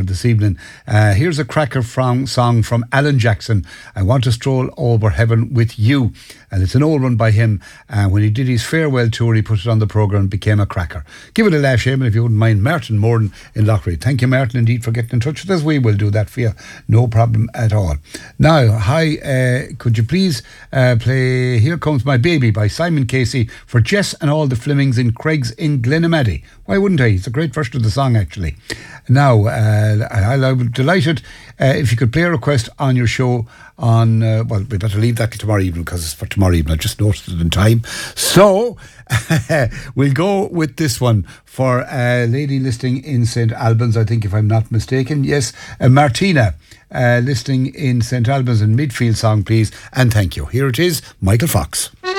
this evening. Here's a cracker song from Alan Jackson. I want to stroll over heaven with you. And it's an old one by him. When he did his farewell tour, he put it on the programme and became a cracker. Give it a laugh, Shaman, if you wouldn't mind. Martin Moran in Loughrea. Thank you, Martin, indeed, for getting in touch with us. We will do that for you. No problem at all. Now, hi, could you please play Here Comes My Baby by Simon Casey for Jess and all the Flemings in Craig's in Glenamaddy. Why wouldn't I? It's a great version of the song, actually. Now, I'll be delighted if you could play a request on your show on, well, we better leave that till tomorrow evening because it's for tomorrow evening. I just noticed it in time. So, we'll go with this one for a lady listening in St. Albans, I think, if I'm not mistaken. Yes, Martina, listening in St. Albans in Midfield song, please. And thank you. Here it is, Michael Fox.